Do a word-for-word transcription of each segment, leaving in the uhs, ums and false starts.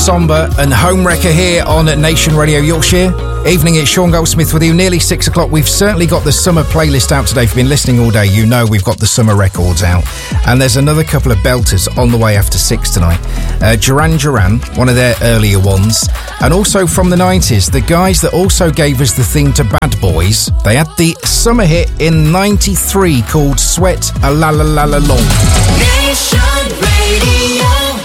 somber and home wrecker here on Nation Radio Yorkshire. Evening, it's Sean Goldsmith with you. Nearly six o'clock. We've certainly got the summer playlist out today. If you've been listening all day, you know we've got the summer records out. And there's another couple of belters on the way after six tonight. Uh, Duran Duran, one of their earlier ones. And also from the nineties, the guys that also gave us the theme to Bad Boys. They had the summer hit in ninety-three called Sweat a La La La La Long. Nation Radio.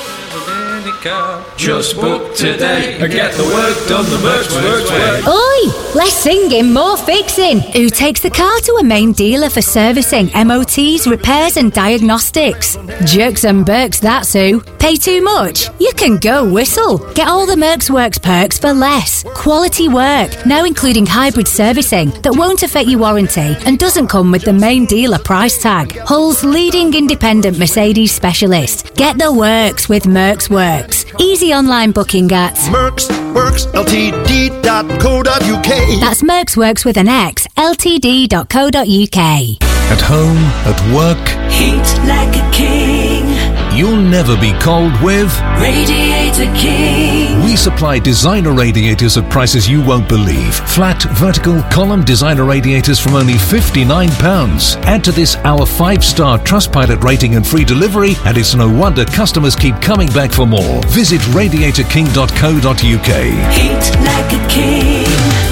Just book today and get the work done the Mercs Works way. Oi! Less singing, more fixing. Who takes the car to a main dealer for servicing, M O Ts, repairs and diagnostics? Jerks and Berks, that's who. Pay too much? You can go whistle. Get all the Mercs Works perks for less. Quality work, now including hybrid servicing that won't affect your warranty and doesn't come with the main dealer price tag. Hull's leading independent Mercedes specialist. Get the works with Mercs Works. Easy online booking at Mercs Works L T D dot co dot U K. That's Mercs Works with an X, L T D dot co dot U K. At home, at work, Heat like a king. You'll never be cold with Radiator King. We supply designer radiators at prices you won't believe. Flat, vertical, column designer radiators from only fifty-nine pounds. Add to this our five-star Trustpilot rating and free delivery, and it's no wonder customers keep coming back for more. Visit radiator king dot co dot U K. Heat like a king.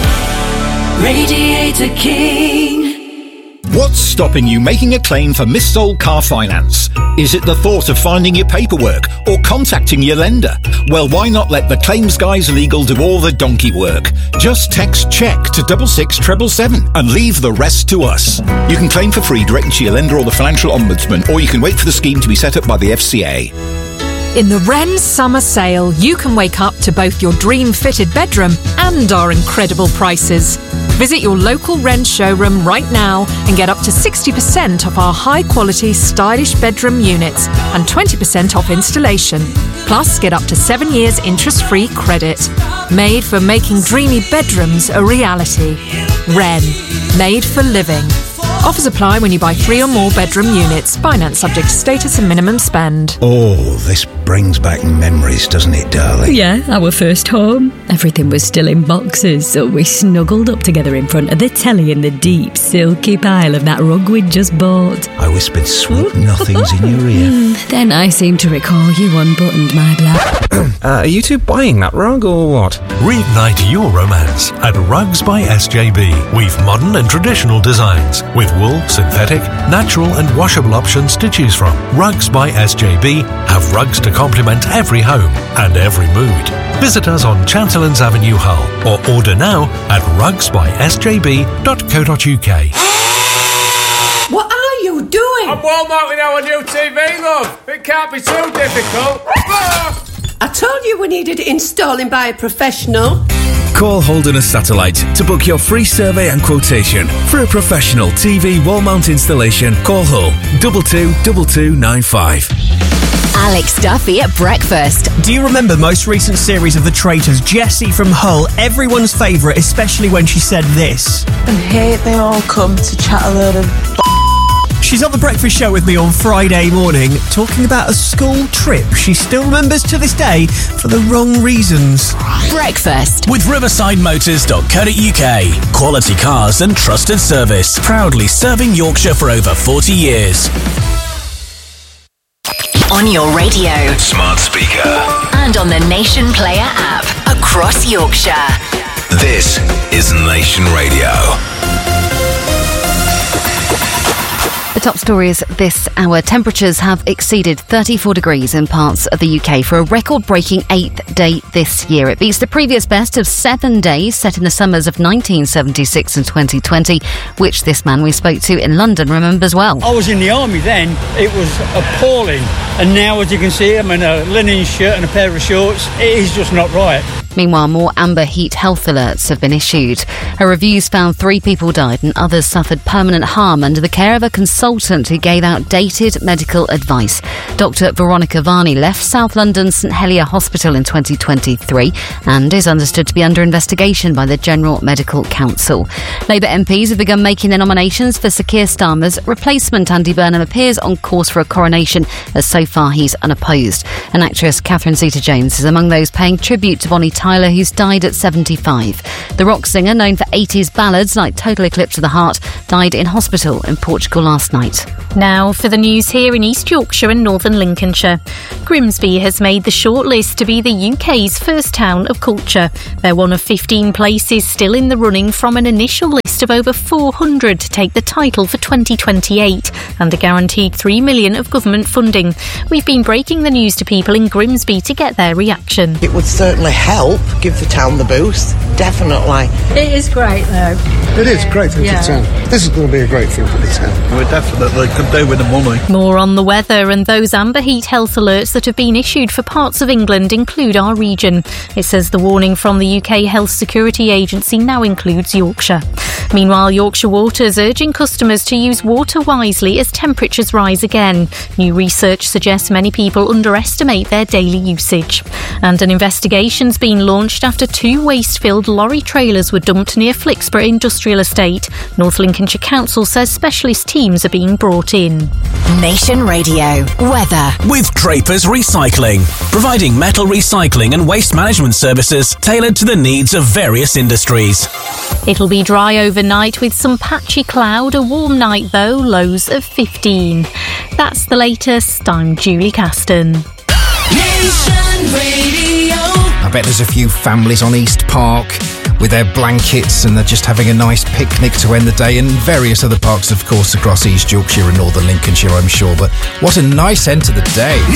Radiator King. What's stopping you making a claim for missold car finance? Is it the thought of finding your paperwork or contacting your lender? Well, why not let the Claims Guys Legal do all the donkey work? Just text CHECK to double six treble seven and leave the rest to us. You can claim for free direct to your lender or the Financial Ombudsman, or you can wait for the scheme to be set up by the F C A. In the Wren Summer Sale, you can wake up to both your dream-fitted bedroom and our incredible prices. Visit your local Wren showroom right now and get up to sixty percent off our high-quality, stylish bedroom units and twenty percent off installation. Plus, get up to seven years interest-free credit. Made for making dreamy bedrooms a reality. Wren. Made for living. Offers apply when you buy three or more bedroom units. Finance subject to status and minimum spend. Oh, this brings back memories, doesn't it, darling? Yeah, our first home. Everything was still in boxes, so we snuggled up together in front of the telly in the deep, silky pile of that rug we'd just bought. I whispered sweet nothings in your ear. Mm, then I seem to recall you unbuttoned my black. uh, are you two buying that rug or what? Reignite your romance at Rugs by S J B. We've modern and traditional designs with wool, synthetic, natural and washable options to choose from. Rugs by S J B have rugs to complement every home and every mood. Visit us on Chanterlands Avenue, Hull, or order now at rugs by s j b dot co dot u k. What are you doing? I'm Walmarting our new T V, love. It can't be too difficult. I told you we needed it installing by a professional. Call Holderness Satellite to book your free survey and quotation. For a professional T V wall mount installation, call Hull two two two two nine five. Alex Duffy at breakfast. Do you remember most recent series of The Traitors? Jessie from Hull, everyone's favourite, especially when she said this. And here they all come to chat a load of b- She's on The Breakfast Show with me on Friday morning, talking about a school trip she still remembers to this day for the wrong reasons. Breakfast with riverside motors dot co dot u k. Quality cars and trusted service. Proudly serving Yorkshire for over forty years. On your radio, smart speaker, and on the Nation Player app across Yorkshire. This is Nation Radio. The top stories this hour. Temperatures have exceeded thirty-four degrees in parts of the U K for a record-breaking eighth day this year. It beats the previous best of seven days set in the summers of nineteen seventy-six and twenty twenty, which this man we spoke to in London remembers well. I was in the army then. It was appalling. And now, as you can see, I'm in a linen shirt and a pair of shorts. It is just not right. Meanwhile, more amber heat health alerts have been issued. A review's found three people died and others suffered permanent harm under the care of a consultant who gave outdated medical advice. Doctor Veronica Varney left South London's St Helier Hospital in twenty twenty-three and is understood to be under investigation by the General Medical Council. Labour M Ps have begun making their nominations for Sir Keir Starmer's replacement. Andy Burnham appears on course for a coronation, as so far he's unopposed. And actress Catherine Zeta-Jones is among those paying tribute to Bonnie Tyler, who's died at seventy-five. The rock singer, known for eighties ballads like Total Eclipse of the Heart, died in hospital in Portugal last night. Now for the news here in East Yorkshire and Northern Lincolnshire. Grimsby has made the shortlist to be the U K's first town of culture. They're one of fifteen places still in the running from an initial list of over four hundred to take the title for twenty twenty-eight and a guaranteed three million pounds of government funding. We've been breaking the news to people in Grimsby to get their reaction. It would certainly help give the town the boost, definitely. It is great though. It is a great thing Yeah. for the town. This is going to be a great thing for the town. We definitely could do with the money. More on the weather, and those amber heat health alerts that have been issued for parts of England include our region. It says the warning from the U K Health Security Agency now includes Yorkshire. Meanwhile, Yorkshire Water's urging customers to use water wisely as temperatures rise again. New research suggests many people underestimate their daily usage. And an investigation's been launched after two waste-filled lorry trailers were dumped near Flixborough Industrial Estate. North Lincolnshire Council says specialist teams are being brought in. Nation Radio weather with Drapers Recycling, providing metal recycling and waste management services tailored to the needs of various industries. It'll be dry overnight with some patchy cloud, a warm night though, lows of fifteen. That's the latest. I'm Julie Caston. Nation Radio. I bet there's a few families on East Park with their blankets and they're just having a nice picnic to end the day, and various other parks, of course, across East Yorkshire and Northern Lincolnshire, I'm sure. But what a nice end to the day.